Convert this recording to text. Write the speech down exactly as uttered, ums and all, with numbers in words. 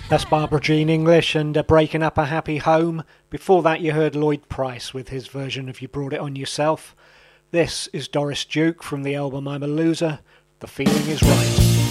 That's Barbara Jean English and uh, Breaking Up a Happy Home. Before that you heard Lloyd Price with his version of You Brought It On Yourself. This is Doris Duke from the album I'm a Loser. The Feeling Is Right.